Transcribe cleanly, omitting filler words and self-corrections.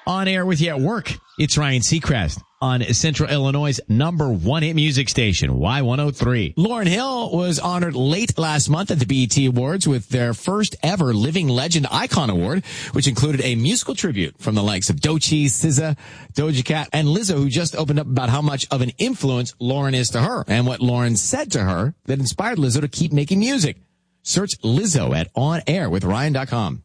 On air with you at work. It's Ryan Seacrest on Central Illinois' #1 hit music station, Y103. Lauryn Hill was honored late last month at the BET Awards with their first ever Living Legend Icon Award, which included a musical tribute from the likes of Doechii, SZA, Doja Cat, and Lizzo, who just opened up about how much of an influence Lauryn is to her and what Lauryn said to her that inspired Lizzo to keep making music. Search Lizzo at onairwithryan.com.